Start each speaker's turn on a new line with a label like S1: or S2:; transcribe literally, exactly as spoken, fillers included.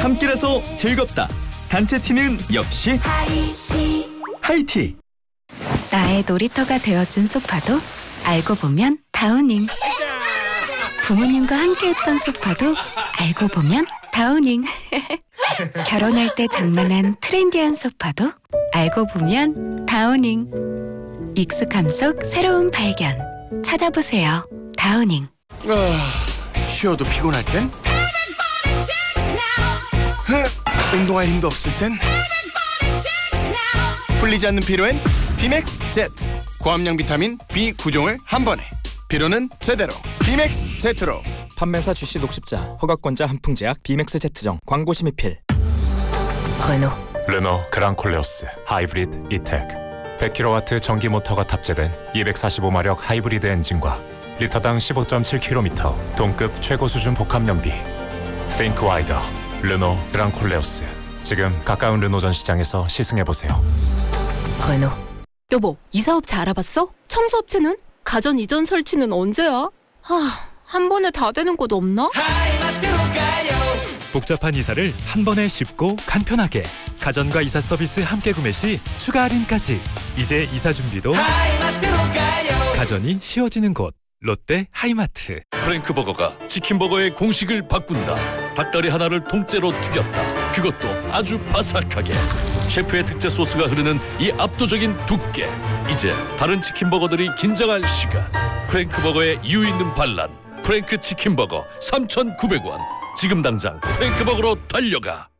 S1: 함께라서 즐겁다. 단체 티는 역시
S2: 하이티.
S1: 하이티.
S3: 나의 놀이터가 되어준 소파도 알고 보면 다우닝. 부모님과 함께했던 소파도 알고 보면 다우닝. 결혼할 때 장만한 트렌디한 소파도 알고 보면 다우닝. 익숙함 속 새로운 발견. 찾아보세요. 다우닝.
S4: 아, 쉬어도 피곤할 땐? 아, 운동할 힘도 없을 땐? 풀리지 않는 피로엔 비맥스 제트. 고함량 비타민 비 구 종을 한 번에. 피로는 제대로 비맥스 제트로.
S5: 판매사 주시 녹십자 허가권자 한풍제약 비맥스 제트정. 광고 심의필.
S3: 르노
S6: 르노 그랑콜레오스 하이브리드 이텍. 백 킬로와트 전기 모터가 탑재된 이백사십오 마력 하이브리드 엔진과 리터당 십오 점 칠 킬로미터 동급 최고 수준 복합 연비. Think wider. 르노 그랑콜레오스. 지금 가까운 르노 전시장에서 시승해보세요.
S3: 르노.
S7: 여보, 이사업체 알아봤어? 청소업체는? 가전 이전 설치는 언제야? 하, 한 번에 다 되는 곳 없나?
S8: 복잡한 이사를 한 번에 쉽고 간편하게. 가전과 이사 서비스 함께 구매 시 추가 할인까지. 이제 이사 준비도 가전이 쉬워지는 곳. 롯데 하이마트.
S9: 프랭크버거가 치킨버거의 공식을 바꾼다. 닭다리 하나를 통째로 튀겼다. 그것도 아주 바삭하게. 셰프의 특제 소스가 흐르는 이 압도적인 두께. 이제 다른 치킨버거들이 긴장할 시간. 프랭크버거의 이유 있는 반란. 프랭크 치킨버거 삼천구백 원. 지금 당장 프랭크버거로 달려가.